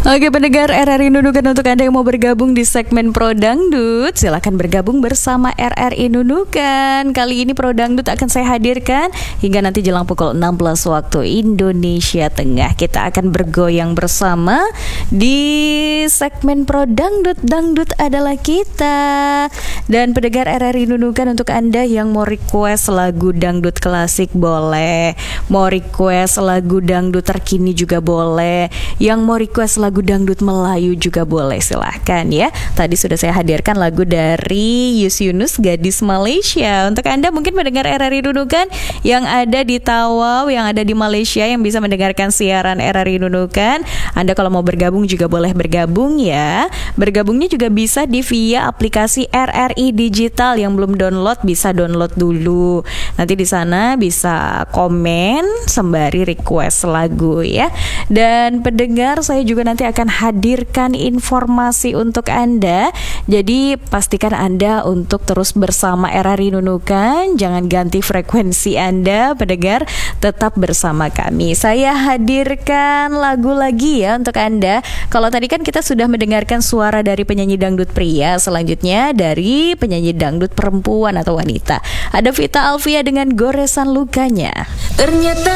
Oke pendengar RRI Nunukan, untuk Anda yang mau bergabung di segmen Pro Dangdut, silakan bergabung bersama RRI Nunukan. Kali ini Pro Dangdut akan saya hadirkan hingga nanti jelang pukul 16 waktu Indonesia Tengah. Kita akan bergoyang bersama di segmen Pro Dangdut. Dangdut adalah kita. Dan pendengar RRI Nunukan, untuk Anda yang mau request lagu dangdut klasik boleh, mau request lagu dangdut terkini juga boleh, yang mau request lagu dangdut Melayu juga boleh, silahkan ya. Tadi sudah saya hadirkan lagu dari Yus Yunus, Gadis Malaysia. Untuk Anda mungkin mendengar RRI Nunukan yang ada di Tawau, yang ada di Malaysia, yang bisa mendengarkan siaran RRI Nunukan, Anda kalau mau bergabung juga boleh bergabung ya. Bergabungnya juga bisa di via aplikasi RRI Digital. Yang belum download bisa download dulu. Nanti di sana bisa komen sembari request lagu ya. Dan pendengar, saya juga nanti akan hadirkan informasi untuk Anda. Jadi pastikan Anda untuk terus bersama RRI Nunukan. Jangan ganti frekuensi Anda, pendengar, tetap bersama kami. Saya hadirkan lagu lagi ya untuk Anda. Kalau tadi kan kita sudah mendengarkan suara dari penyanyi dangdut pria, selanjutnya dari penyanyi dangdut perempuan atau wanita. Ada Vita Alvia dengan Goresan Lukanya. Ternyata